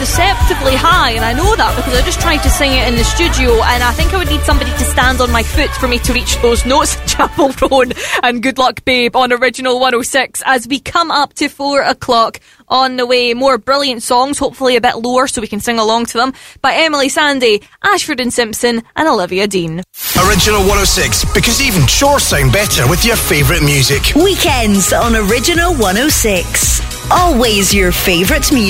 deceptively high, and I know that because I just tried to sing it in the studio, and I think I would need somebody to stand on my foot for me to reach those notes. Chapel Roan and Good Luck Babe on Original 106 as we come up to 4 o'clock. On the way, more brilliant songs, hopefully a bit lower so we can sing along to them, by Emily Sandé, Ashford and Simpson and Olivia Dean. Original 106, because even chores sound better with your favourite music. Weekends on Original 106. Always your favourite music.